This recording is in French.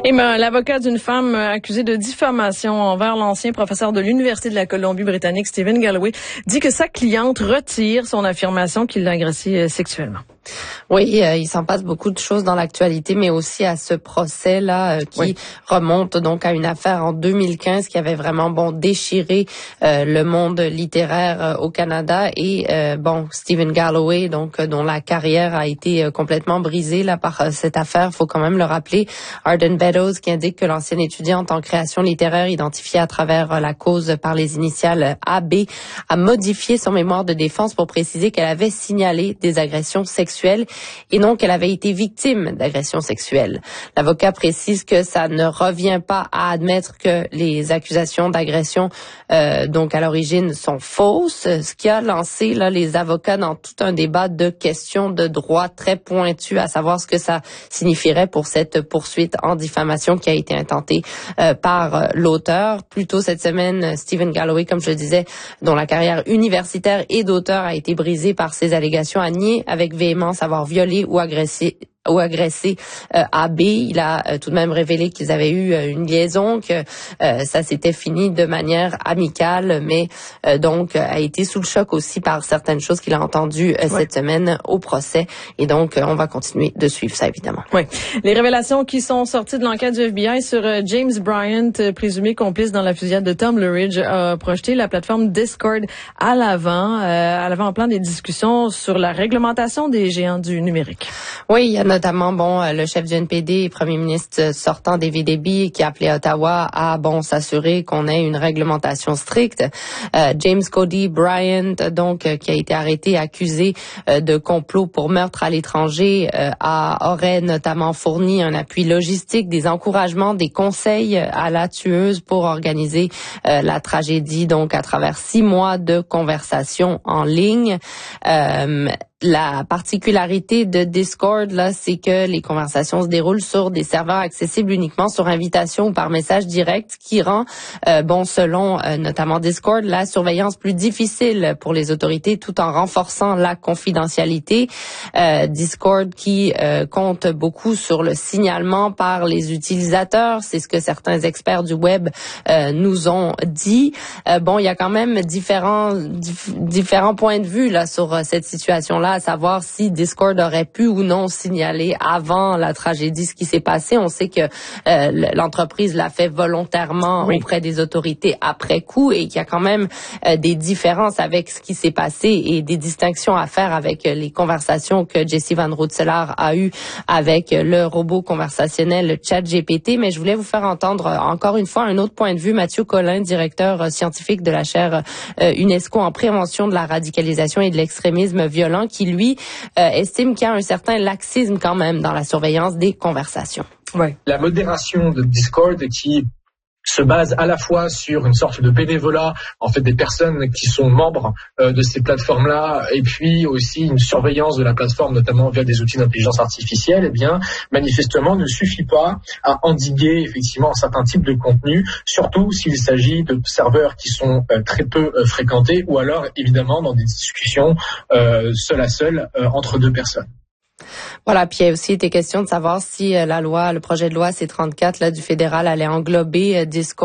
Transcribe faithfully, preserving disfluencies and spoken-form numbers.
Et ben, l'avocat d'une femme accusée de diffamation envers l'ancien professeur de l'Université de la Colombie-Britannique, Stephen Galloway, dit que sa cliente retire son affirmation qu'il l'a agressée sexuellement. Oui, euh, il s'en passe beaucoup de choses dans l'actualité, mais aussi à ce procès-là euh, qui oui. remonte donc à une affaire en deux mille quinze qui avait vraiment bon déchiré euh, le monde littéraire euh, au Canada et euh, bon Stephen Galloway donc euh, dont la carrière a été euh, complètement brisée là par euh, cette affaire. Faut quand même le rappeler. Arden Beddoes qui indique que l'ancienne étudiante en création littéraire identifiée à travers euh, la cause par les initiales A B a modifié son mémoire de défense pour préciser qu'elle avait signalé des agressions sexuelles et non qu'elle avait été victime d'agressions sexuelles. L'avocat précise que ça ne revient pas à admettre que les accusations d'agression euh, donc à l'origine sont fausses, ce qui a lancé là les avocats dans tout un débat de questions de droit très pointues, à savoir ce que ça signifierait pour cette poursuite en diffamation qui a été intentée euh, par euh, l'auteur. Plus tôt cette semaine, Stephen Galloway, comme je le disais, dont la carrière universitaire et d'auteur a été brisée par ces allégations, a nié avec véhémence avoir violé ou agressé ou agressé euh, A B. Il a euh, tout de même révélé qu'ils avaient eu euh, une liaison, que euh, ça s'était fini de manière amicale, mais euh, donc euh, a été sous le choc aussi par certaines choses qu'il a entendues euh, ouais. cette semaine au procès. Et donc, euh, on va continuer de suivre ça, évidemment. Oui. Les révélations qui sont sorties de l'enquête du F B I sur euh, James Bryant, euh, présumé complice dans la fusillade de Tom Luridge, a projeté la plateforme Discord à l'avant, euh, à l'avant-plan des discussions sur la réglementation des géants du numérique. Oui, il y a notamment bon le chef du N P D et premier ministre sortant David Eby qui a appelé Ottawa à bon s'assurer qu'on ait une réglementation stricte. Euh, James Cody Bryant donc qui a été arrêté accusé euh, de complot pour meurtre à l'étranger euh, a aurait notamment fourni un appui logistique, des encouragements, des conseils à la tueuse pour organiser euh, la tragédie donc à travers six mois de conversations en ligne. Euh, La particularité de Discord, là, c'est que les conversations se déroulent sur des serveurs accessibles uniquement sur invitation ou par message direct, qui rend, euh, bon, selon euh, notamment Discord, la surveillance plus difficile pour les autorités, tout en renforçant la confidentialité. Euh, Discord qui euh, compte beaucoup sur le signalement par les utilisateurs, c'est ce que certains experts du web euh, nous ont dit. Euh, bon, il y a quand même différents dif- différents points de vue là sur euh, cette situation-là, à savoir si Discord aurait pu ou non signaler avant la tragédie ce qui s'est passé. On sait que euh, l'entreprise l'a fait volontairement oui. auprès des autorités après coup et qu'il y a quand même euh, des différences avec ce qui s'est passé et des distinctions à faire avec les conversations que Jessie Van Roetselaar a eues avec le robot conversationnel ChatGPT. Mais je voulais vous faire entendre encore une fois un autre point de vue. Mathieu Collin, directeur scientifique de la chaire euh, UNESCO en prévention de la radicalisation et de l'extrémisme violent, qui, lui, euh, estime qu'il y a un certain laxisme quand même dans la surveillance des conversations. Ouais. La modération de Discord qui se base à la fois sur une sorte de bénévolat, en fait des personnes qui sont membres euh, de ces plateformes-là, et puis aussi une surveillance de la plateforme, notamment via des outils d'intelligence artificielle, eh bien, manifestement ne suffit pas à endiguer effectivement un certain type de contenu, surtout s'il s'agit de serveurs qui sont euh, très peu euh, fréquentés, ou alors évidemment dans des discussions euh, seul à seul euh, entre deux personnes. Voilà, puis il y a aussi été question de savoir si euh, la loi, le projet de loi C trente-quatre là, du fédéral allait englober euh, Discord.